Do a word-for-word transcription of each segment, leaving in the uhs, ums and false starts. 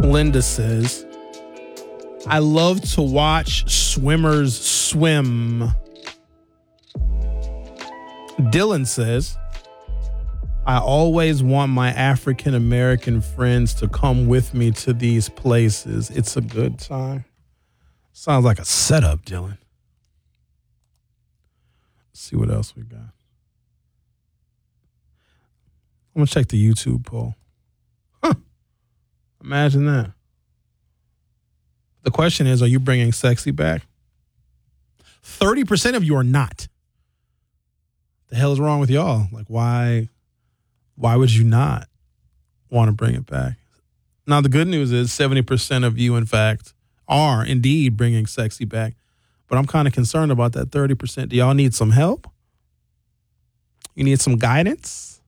Linda says, I love to watch swimmers swim. Dylan says, I always want my African American friends to come with me to these places. It's a good time. Sounds like a setup, Dylan. Let's see what else we got. I'm going to check the YouTube poll. Huh. Imagine that. The question is, are you bringing sexy back? thirty percent of you are not. The hell is wrong with y'all? Like, why, why would you not want to bring it back? Now, the good news is seventy percent of you, in fact, are indeed bringing sexy back. But I'm kind of concerned about that thirty percent. Do y'all need some help? You need some guidance?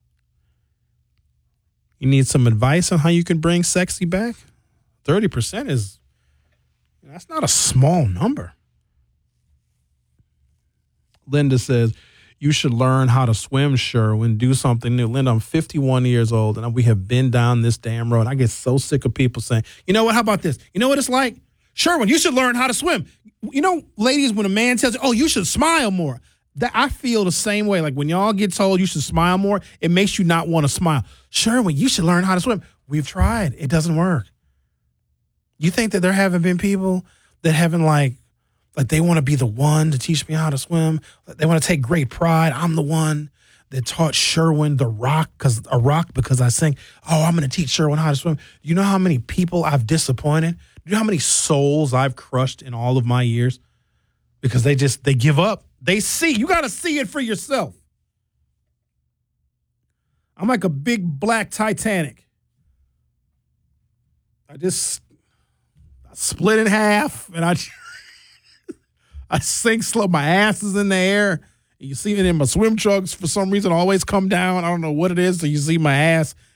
You need some advice on how you can bring sexy back? thirty percent is, that's not a small number. Linda says, you should learn how to swim, Sherwin. Do something new. Linda, I'm fifty-one years old, and we have been down this damn road. I get so sick of people saying, you know what, how about this? You know what it's like? Sherwin, you should learn how to swim. You know, ladies, when a man tells you, oh, you should smile more, that I feel the same way. Like when y'all get told you should smile more, it makes you not want to smile. Sherwin, you should learn how to swim. We've tried. It doesn't work. You think that there haven't been people that haven't like, like they want to be the one to teach me how to swim. They want to take great pride. I'm the one that taught Sherwin the rock, because a rock because I sing. Oh, I'm going to teach Sherwin how to swim. You know how many people I've disappointed? You know how many souls I've crushed in all of my years? Because they just, they give up. They see. You got to see it for yourself. I'm like a big black Titanic. I just I split in half, and I I sink slow. My ass is in the air. You see it in my swim trunks for some reason always come down. I don't know what it is. So you see my ass